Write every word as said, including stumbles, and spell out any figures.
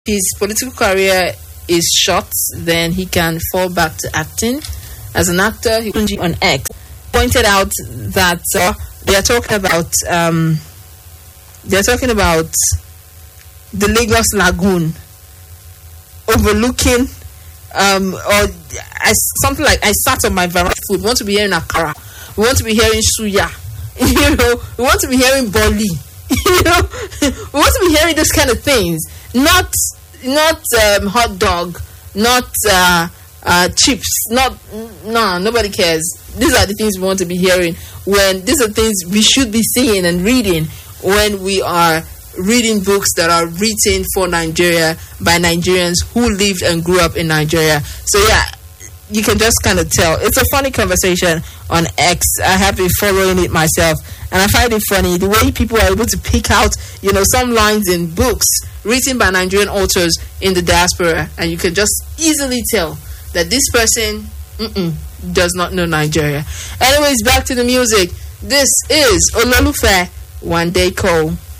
his political career is short, then he can fall back to acting. As an actor, he on X pointed out that uh, they are talking about um, they are talking about the Lagos Lagoon overlooking um, or I, something like I sat on my variety food. We want to be hearing akara. We want to be hearing suya. You know, we want to be hearing boli. You know, we want to be hearing those kind of things. Not not um, hot dog. Not uh, uh, chips. Not no. Nobody cares. These are the things we want to be hearing. When these are things we should be seeing and reading when we are reading books that are written for Nigeria by Nigerians who lived and grew up in Nigeria. So yeah, you can just kind of tell. It's a funny conversation on X. I have been following it myself, and I find it funny the way people are able to pick out, you know, some lines in books written by Nigerian authors in the diaspora, and you can just easily tell that this person mm-mm, does not know Nigeria. Anyways, back to the music. This is Ololufe One Day Cole.